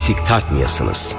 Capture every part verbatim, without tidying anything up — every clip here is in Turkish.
eksik tartmayasınız.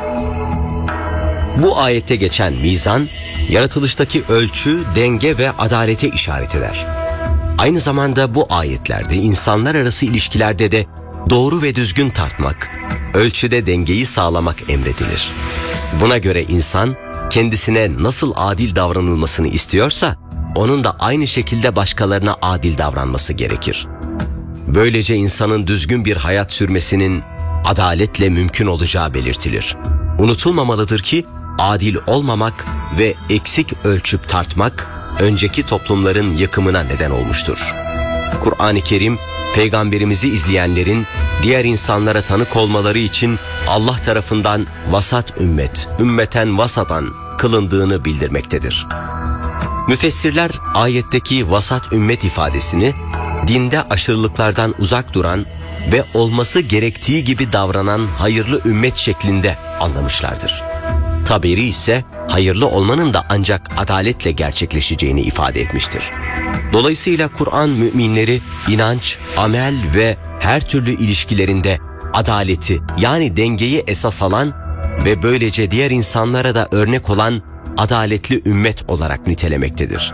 Bu ayette geçen mizan, yaratılıştaki ölçü, denge ve adalete işaret eder. Aynı zamanda bu ayetlerde insanlar arası ilişkilerde de doğru ve düzgün tartmak, ölçüde dengeyi sağlamak emredilir. Buna göre insan kendisine nasıl adil davranılmasını istiyorsa, onun da aynı şekilde başkalarına adil davranması gerekir. Böylece insanın düzgün bir hayat sürmesinin adaletle mümkün olacağı belirtilir. Unutulmamalıdır ki adil olmamak ve eksik ölçüp tartmak önceki toplumların yıkımına neden olmuştur. Kur'an-ı Kerim, Peygamberimizi izleyenlerin diğer insanlara tanık olmaları için Allah tarafından vasat ümmet, ümmeten vasatan kılındığını bildirmektedir. Müfessirler ayetteki vasat ümmet ifadesini dinde aşırılıklardan uzak duran ve olması gerektiği gibi davranan hayırlı ümmet şeklinde anlamışlardır. Taberi ise hayırlı olmanın da ancak adaletle gerçekleşeceğini ifade etmiştir. Dolayısıyla Kur'an müminleri inanç, amel ve her türlü ilişkilerinde adaleti yani dengeyi esas alan ve böylece diğer insanlara da örnek olan adaletli ümmet olarak nitelemektedir.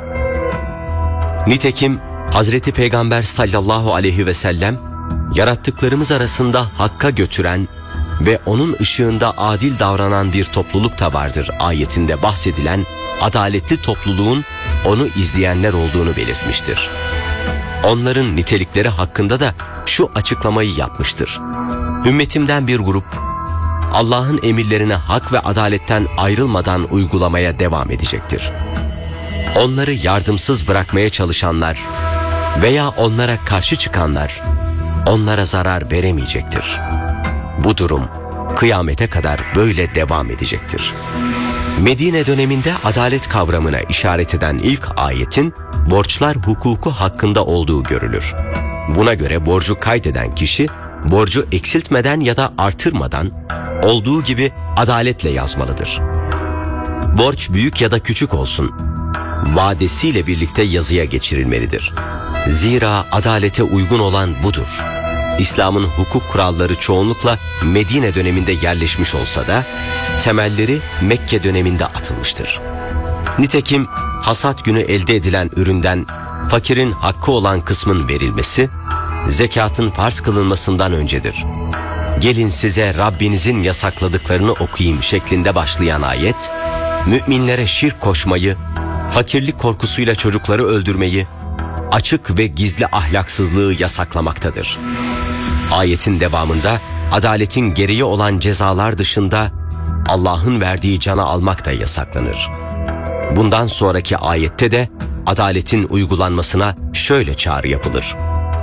Nitekim Hazreti Peygamber sallallahu aleyhi ve sellem yarattıklarımız arasında hakka götüren ve onun ışığında adil davranan bir topluluk da vardır ayetinde bahsedilen adaletli topluluğun onu izleyenler olduğunu belirtmiştir. Onların nitelikleri hakkında da şu açıklamayı yapmıştır. Ümmetimden bir grup Allah'ın emirlerine hak ve adaletten ayrılmadan uygulamaya devam edecektir. Onları yardımsız bırakmaya çalışanlar veya onlara karşı çıkanlar onlara zarar veremeyecektir. Bu durum kıyamete kadar böyle devam edecektir. Medine döneminde adalet kavramına işaret eden ilk ayetin borçlar hukuku hakkında olduğu görülür. Buna göre borcu kaydeden kişi borcu eksiltmeden ya da artırmadan olduğu gibi adaletle yazmalıdır. Borç büyük ya da küçük olsun, vadesiyle birlikte yazıya geçirilmelidir. Zira adalete uygun olan budur. İslam'ın hukuk kuralları çoğunlukla Medine döneminde yerleşmiş olsa da temelleri Mekke döneminde atılmıştır. Nitekim hasat günü elde edilen üründen fakirin hakkı olan kısmın verilmesi, zekatın farz kılınmasından öncedir. Gelin size Rabbinizin yasakladıklarını okuyayım şeklinde başlayan ayet, müminlere şirk koşmayı, fakirlik korkusuyla çocukları öldürmeyi, açık ve gizli ahlaksızlığı yasaklamaktadır. Ayetin devamında adaletin gereği olan cezalar dışında Allah'ın verdiği canı almak da yasaklanır. Bundan sonraki ayette de adaletin uygulanmasına şöyle çağrı yapılır.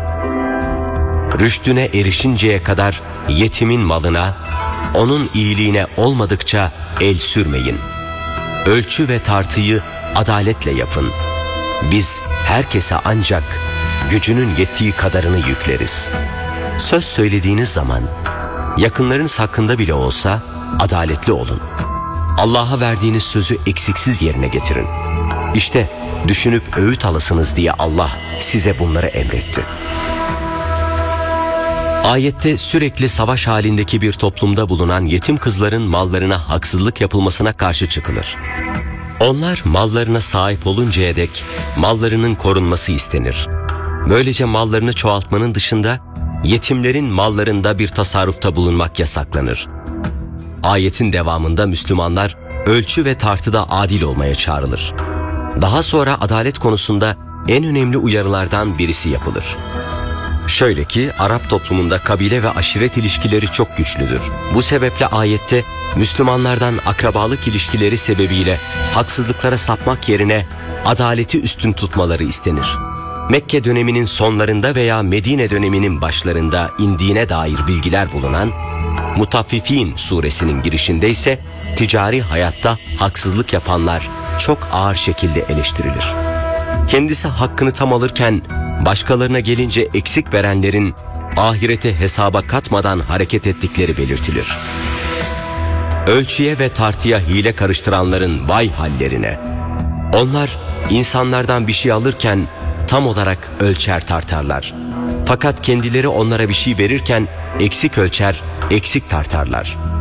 Rüştüne erişinceye kadar yetimin malına, onun iyiliğine olmadıkça el sürmeyin. Ölçü ve tartıyı adaletle yapın. Biz herkese ancak gücünün yettiği kadarını yükleriz. Söz söylediğiniz zaman yakınlarınız hakkında bile olsa adaletli olun. Allah'a verdiğiniz sözü eksiksiz yerine getirin. İşte düşünüp öğüt alasınız diye Allah size bunları emretti. Ayette sürekli savaş halindeki bir toplumda bulunan yetim kızların mallarına haksızlık yapılmasına karşı çıkılır. Onlar mallarına sahip oluncaya dek mallarının korunması istenir. Böylece mallarını çoğaltmanın dışında yetimlerin mallarında bir tasarrufta bulunmak yasaklanır. Ayetin devamında Müslümanlar ölçü ve tartıda adil olmaya çağrılır. Daha sonra adalet konusunda en önemli uyarılardan birisi yapılır. Şöyle ki Arap toplumunda kabile ve aşiret ilişkileri çok güçlüdür. Bu sebeple ayette Müslümanlardan akrabalık ilişkileri sebebiyle haksızlıklara sapmak yerine adaleti üstün tutmaları istenir. Mekke döneminin sonlarında veya Medine döneminin başlarında indiğine dair bilgiler bulunan Mutaffifin suresinin girişinde ise ticari hayatta haksızlık yapanlar çok ağır şekilde eleştirilir. Kendisi hakkını tam alırken başkalarına gelince eksik verenlerin ahirete hesaba katmadan hareket ettikleri belirtilir. Ölçüye ve tartıya hile karıştıranların vay hallerine. Onlar insanlardan bir şey alırken tam olarak ölçer tartarlar. Fakat kendileri onlara bir şey verirken eksik ölçer, eksik tartarlar.